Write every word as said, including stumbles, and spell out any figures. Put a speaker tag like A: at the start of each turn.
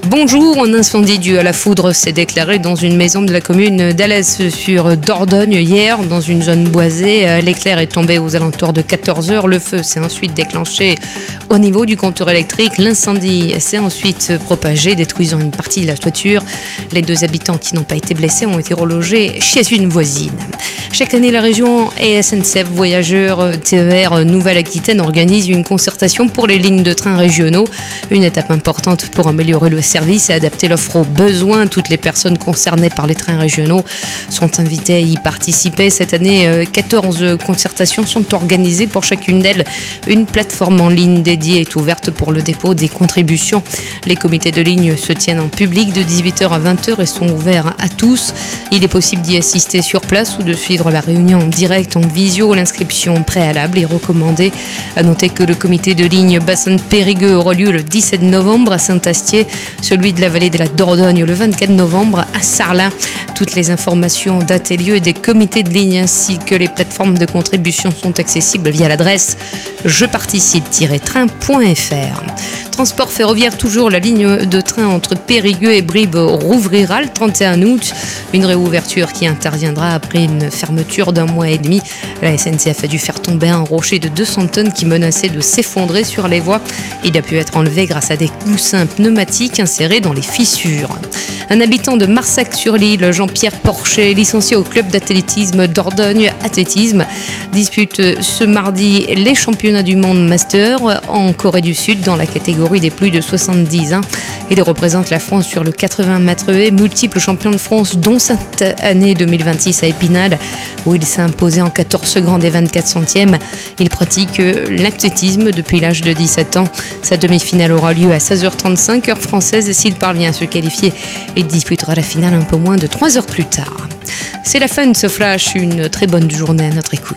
A: Bonjour, un incendie dû à la foudre s'est déclaré dans une maison de la commune d'Alès sur Dordogne hier, dans une zone boisée. L'éclair est tombé aux alentours de quatorze heures. Le feu s'est ensuite déclenché au niveau du compteur électrique. L'incendie s'est ensuite propagé, détruisant une partie de la toiture. Les deux habitants qui n'ont pas été blessés ont été relogés chez une voisine. Chaque année, la région et S N C F Voyageurs T E R Nouvelle-Aquitaine organisent une concertation pour les lignes de train régionaux. Une étape importante pour améliorer le service et adapter l'offre aux besoins. Toutes les personnes concernées par les trains régionaux sont invitées à y participer. Cette année, quatorze concertations sont organisées. Pour chacune d'elles, une plateforme en ligne dédiée est ouverte pour le dépôt des contributions. Les comités de ligne se tiennent en public de dix-huit heures à vingt heures et sont ouverts à tous. Il est possible d'y assister sur place ou de suivre la réunion en direct en visio. L'inscription préalable est recommandée. À noter que le comité de ligne Bassin de Périgueux aura lieu le dix-sept novembre à Saint-Astier, celui de la vallée de la Dordogne le vingt-quatre novembre à Sarlat. Toutes les informations, dates et lieux des comités de ligne ainsi que les plateformes de contribution sont accessibles via l'adresse je participe tiret train point f r. Transport ferroviaire, toujours la ligne de train entre Périgueux et Brive rouvrira le trente et un août. Une réouverture qui interviendra après une fermeture d'un mois et demi. La S N C F a dû faire tomber un rocher de deux cents tonnes qui menaçait de s'effondrer sur les voies. Il a pu être enlevé grâce à des coussins pneumatiques insérés dans les fissures. Un habitant de Marsac-sur-l'Île, Jean-Pierre Porcher, licencié au club d'athlétisme Dordogne Athlétisme, dispute ce mardi les championnats du monde master en Corée du Sud dans la catégorie des plus de soixante-dix ans. Il représente la France sur le quatre-vingts mètres haies, multiple champion de France, dont cette année deux mille vingt-six à Épinal, où il s'est imposé en quatorze secondes et vingt-quatre centièmes. Il pratique l'athlétisme depuis l'âge de dix-sept ans. Sa demi-finale aura lieu à seize heures trente-cinq, heure française, et s'il parvient à se qualifier, il disputera la finale un peu moins de trois heures plus tard. C'est la fin de ce flash, une très bonne journée à notre écoute.